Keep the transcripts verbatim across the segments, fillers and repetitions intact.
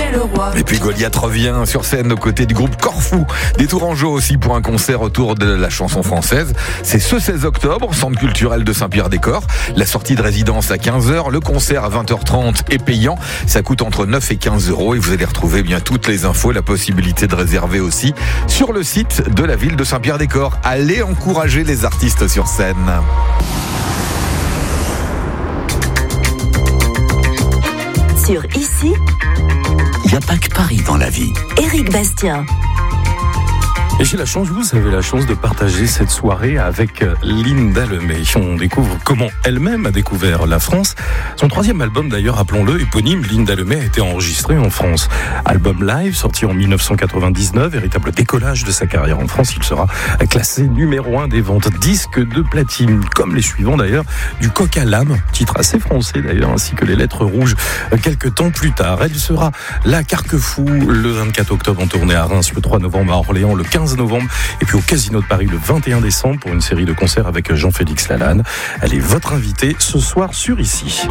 est le roi. Et puis Goliath revient sur scène aux côtés du groupe Corfou. Des Tourangeaux aussi pour un concert autour de la chanson française. C'est ce seize octobre, centre culturel de Saint-Pierre-des-Corps. La sortie de résidence à quinze heures, le concert à vingt heures trente est payant. Ça coûte entre neuf et quinze euros et vous allez retrouver bien toutes les infos, la possibilité de réserver aussi sur le site de la ville de Saint-Pierre-des-Corps. Allez encourager les artistes sur scène. Sur Ici, il n'y a pas que Paris dans la vie. Éric Bastien. Et j'ai la chance, vous avez la chance de partager cette soirée avec Linda Lemay. On découvre comment elle-même a découvert la France. Son troisième album, d'ailleurs, rappelons-le, éponyme, Linda Lemay, a été enregistré en France. Album live, sorti en dix-neuf cent quatre-vingt-dix-neuf, véritable décollage de sa carrière en France. Il sera classé numéro un des ventes, disque de platine, comme les suivants d'ailleurs, du Coq à l'âme, titre assez français d'ailleurs, ainsi que les Lettres rouges, quelques temps plus tard. Elle sera là, Carquefou, le vingt-quatre octobre en tournée à Reims, le trois novembre à Orléans, le quinze novembre, et puis au Casino de Paris le vingt et un décembre pour une série de concerts avec Jean-Félix Lalanne. Elle est votre invitée ce soir sur Ici.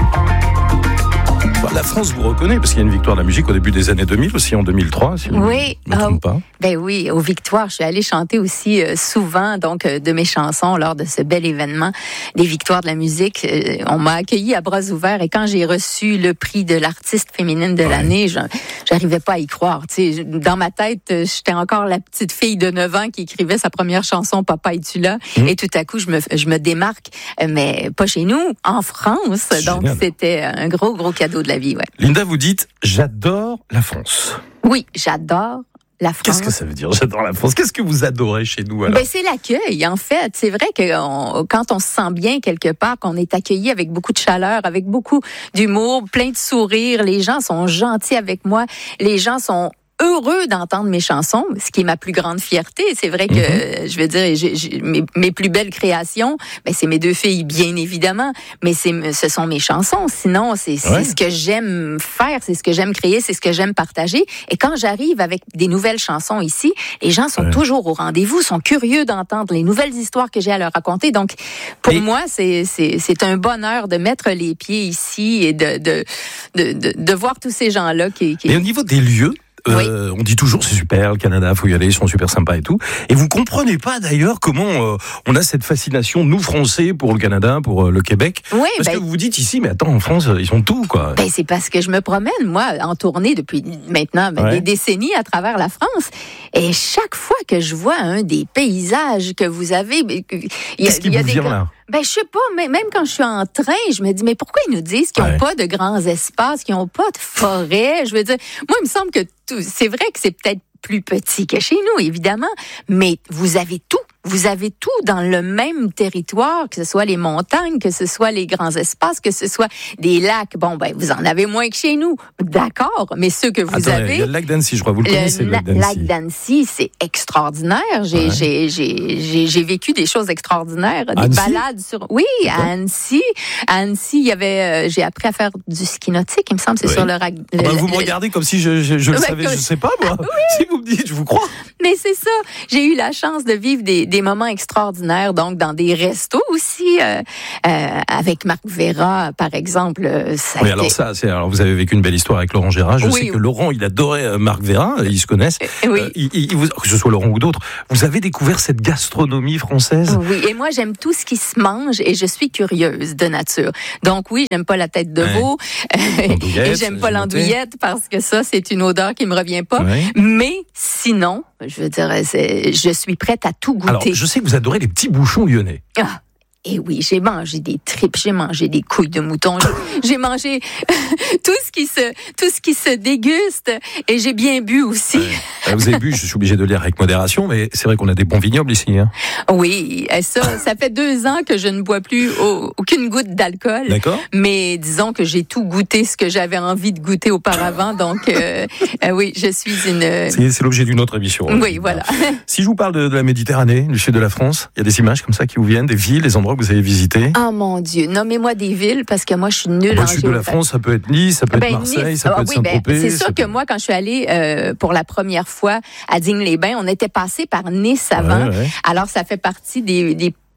La France vous reconnaît parce qu'il y a une victoire de la musique au début des années deux mille, aussi en deux mille trois, si oui, je ne me trompe euh, pas. Ben oui, aux victoires, je suis allée chanter aussi euh, souvent donc euh, de mes chansons lors de ce bel événement, les victoires de la musique. Euh, on m'a accueilli à bras ouverts et quand j'ai reçu le prix de l'artiste féminine de ouais. l'année, je, j'arrivais pas à y croire. Tu sais, dans ma tête, j'étais encore la petite fille de neuf ans qui écrivait sa première chanson, Papa, es-tu là? Mmh. Et tout à coup, je me, je me démarque, mais pas chez nous, en France. C'est donc génial. C'était un gros, gros cadeau de la vie. Ouais. Linda, vous dites, j'adore la France. Oui, j'adore la France. Qu'est-ce que ça veut dire, j'adore la France? Qu'est-ce que vous adorez chez nous alors? Ben, c'est l'accueil, en fait. C'est vrai que on, quand on se sent bien quelque part, qu'on est accueilli avec beaucoup de chaleur, avec beaucoup d'humour, plein de sourires, les gens sont gentils avec moi, les gens sont heureux d'entendre mes chansons, ce qui est ma plus grande fierté. C'est vrai que, mm-hmm. je veux dire, j'ai, j'ai, mes, mes plus belles créations, ben c'est mes deux filles, bien évidemment, mais c'est, ce sont mes chansons. Sinon, c'est, c'est ouais. ce que j'aime faire, c'est ce que j'aime créer, c'est ce que j'aime partager. Et quand j'arrive avec des nouvelles chansons ici, les gens sont ouais. toujours au rendez-vous, sont curieux d'entendre les nouvelles histoires que j'ai à leur raconter. Donc, pour et... moi, c'est, c'est, c'est un bonheur de mettre les pieds ici et de, de, de, de, de voir tous ces gens-là qui... qui... Et au niveau des lieux, Euh, oui. on dit toujours c'est super, le Canada, faut y aller, ils sont super sympas et tout. Et vous comprenez pas d'ailleurs comment euh, on a cette fascination, nous Français, pour le Canada, pour euh, le Québec. Oui, parce ben, que vous vous dites ici, mais attends, en France, ils sont tout, quoi. Ben, c'est parce que je me promène, moi, en tournée depuis maintenant ben, ouais. des décennies à travers la France. Et chaque fois que je vois un des paysages que vous avez... Il y a, Qu'est-ce qui il y a vous des vient grands... là? Ben, je sais pas, mais même quand je suis en train, je me dis, mais pourquoi ils nous disent qu'ils n'ont ouais. pas de grands espaces, qu'ils n'ont pas de forêt? Je veux dire, moi, il me semble que tout, c'est vrai que c'est peut-être plus petit que chez nous, évidemment, mais vous avez tout. Vous avez tout dans le même territoire, que ce soit les montagnes, que ce soit les grands espaces, que ce soit des lacs. Bon, ben, vous en avez moins que chez nous. D'accord, mais ceux que vous Attends, avez... Il y a le lac d'Annecy, je crois. Vous le, le connaissez, le lac d'Annecy. Le lac d'Annecy, c'est extraordinaire. J'ai, ouais. j'ai, j'ai, j'ai, j'ai vécu des choses extraordinaires. Des Annecy? balades sur... Oui, à Annecy. À Annecy, il y avait... Euh, j'ai appris à faire du ski nautique, il me semble, c'est oui. sur le... lac. Ah ben, vous me regardez comme si je, je, je le ouais, savais, que... je sais pas, moi. Oui. Si vous me dites, je vous crois. Mais c'est ça. J'ai eu la chance de vivre des, des moments extraordinaires, donc dans des restos aussi, euh, euh, avec Marc Vera, par exemple. Ça oui, été... alors ça, c'est, alors vous avez vécu une belle histoire avec Laurent Gérard. Je oui, sais que oui. Laurent, il adorait Marc Vera, ils se connaissent. Oui. Euh, il, il, vous, que ce soit Laurent ou d'autres, vous avez découvert cette gastronomie française. Oui, et moi, j'aime tout ce qui se mange et je suis curieuse de nature. Donc oui, j'aime pas la tête de veau ouais. et j'aime pas l'andouillette parce que ça, c'est une odeur qui me revient pas. Ouais. Mais sinon, je veux dire, c'est, je suis prête à tout goûter. Alors, je sais que vous adorez les petits bouchons lyonnais. Ah. Et oui, j'ai mangé des tripes, j'ai mangé des couilles de mouton, j'ai, j'ai mangé tout ce qui se, tout ce qui se déguste, et j'ai bien bu aussi. Ouais. Vous avez bu, je suis obligé de le lire avec modération, mais c'est vrai qu'on a des bons vignobles ici. Hein. Oui, ça, ça fait deux ans que je ne bois plus au, aucune goutte d'alcool. D'accord. Mais disons que j'ai tout goûté ce que j'avais envie de goûter auparavant, donc euh, euh, oui, je suis une. C'est, c'est l'objet d'une autre émission. Oui, voilà. Si je vous parle de, de la Méditerranée, du sud de la France, il y a des images comme ça qui vous viennent, des villes, des endroits que vous avez visités. Oh mon Dieu, nommez-moi des villes parce que moi je suis nulle bon, en Le sud de la France, ça peut être Nice, ça peut ben, être Marseille, Nice. ça peut ah, être oui, Saint-Tropez. Ben, c'est sûr que peut... moi quand je suis allée euh, pour la première fois à Digne-les-Bains, on était passé par Nice avant. Ouais, ouais. Alors ça fait partie des, des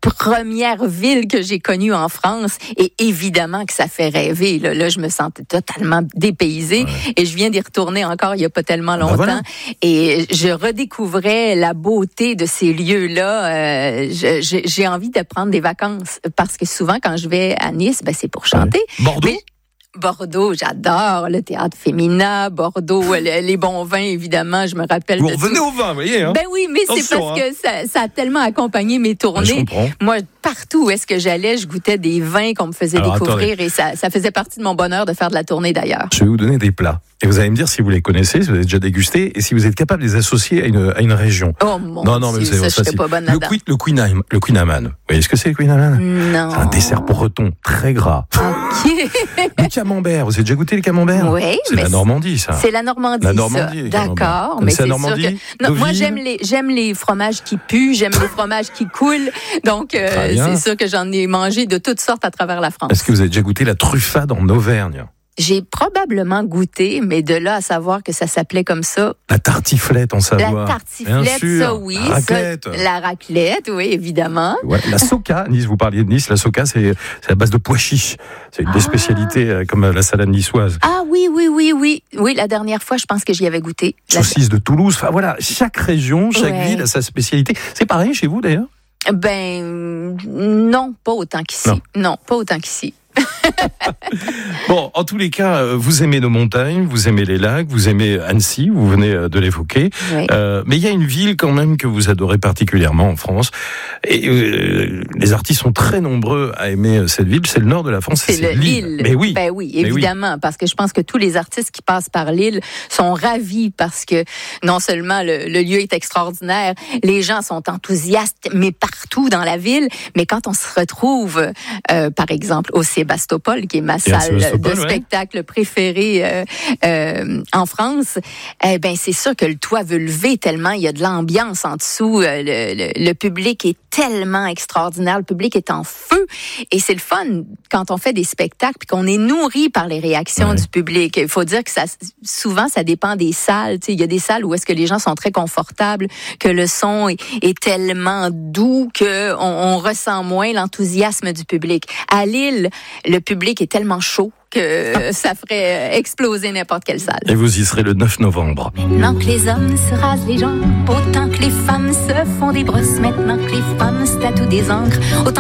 première ville que j'ai connue en France. Et évidemment que ça fait rêver. Là, là je me sentais totalement dépaysée. Ouais. Et je viens d'y retourner encore il n'y a pas tellement longtemps. Ben voilà. Et je redécouvrais la beauté de ces lieux-là. Euh, je, je, j'ai envie de prendre des vacances. Parce que souvent, quand je vais à Nice, ben, c'est pour chanter. Ouais. Bordeaux? Mais, Bordeaux, j'adore le théâtre féminin. Bordeaux, les, les bons vins, évidemment, je me rappelle. Vous de revenez tout. au vin, vous voyez. Hein? Ben oui, mais Attention, c'est parce hein. que ça, ça a tellement accompagné mes tournées. Ben, Moi, partout où est-ce que j'allais, je goûtais des vins qu'on me faisait Alors, découvrir attendez. et ça, ça faisait partie de mon bonheur de faire de la tournée d'ailleurs. Je vais vous donner des plats. Et vous allez me dire si vous les connaissez, si vous avez déjà dégusté, et si vous êtes capable de les associer à une, à une région. Oh mon non, non, mais Dieu, c'est ça, je facile. serais pas bonne Le, là-dedans. queen, le, queen Am- le Queen Amman. Vous voyez ce que c'est le Queen Amman? Non. C'est un dessert breton très gras. OK. Le camembert, vous avez déjà goûté le camembert? Oui, c'est mais la Normandie, ça. C'est la Normandie, La Normandie, ça. le D'accord, camembert. mais C'est c'est, la sûr Normandie, que... Non, moi, Deauville. j'aime les, j'aime les fromages qui puent, j'aime les fromages qui coulent. Donc, euh, Très bien. c'est sûr que j'en ai mangé de toutes sortes à travers la France. Est-ce que vous avez déjà goûté la truffade en Auvergne? J'ai probablement goûté, mais de là à savoir que ça s'appelait comme ça. La tartiflette en Savoie. La tartiflette, sûr. ça oui. La raclette. Ça, la raclette, oui, évidemment. Ouais, la soca, Nice, vous parliez de Nice, la soca, c'est, c'est à base de pois chiches. C'est une Ah. des spécialités euh, comme la salade niçoise. Ah oui, oui, oui, oui. Oui, la dernière fois, je pense que j'y avais goûté. La... Saucisse de Toulouse. Enfin voilà, chaque région, chaque Ouais. ville a sa spécialité. C'est pareil chez vous d'ailleurs? Ben, non, pas autant qu'ici. Non. Non, pas autant qu'ici. Bon, en tous les cas, vous aimez nos montagnes, vous aimez les lacs, vous aimez Annecy, vous venez de l'évoquer. Oui. Euh, mais il y a une ville quand même que vous adorez particulièrement en France. Et euh, les artistes sont très nombreux à aimer cette ville. C'est le nord de la France, C'est, c'est, le Lille. Lille. Mais oui. Ben oui, Mais oui. évidemment, parce que je pense que tous les artistes qui passent par Lille sont ravis parce que non seulement le, le lieu est extraordinaire, les gens sont enthousiastes, mais partout dans la ville. Mais quand on se retrouve, euh, par exemple, au Sébastopol, qui est ma Et à salle de Sébastopol, ouais. spectacle préférée euh, euh, en France, eh ben c'est sûr que le toit veut lever tellement il y a de l'ambiance en dessous. Euh, le, le, le public est tellement extraordinaire, le public est en feu et c'est le fun quand on fait des spectacles puis qu'on est nourri par les réactions Ouais. du public. Il faut dire que ça, souvent ça dépend des salles. Tu sais, il y a des salles où est-ce que les gens sont très confortables, que le son est, est tellement doux que on, on ressent moins l'enthousiasme du public. À Lille, le public est tellement chaud que ça ferait exploser n'importe quelle salle. Et vous y serez le neuf novembre. Maintenant que les hommes se rasent les jambes, autant que les femmes se font des brosses, maintenant que les femmes se tatouent des encres, autant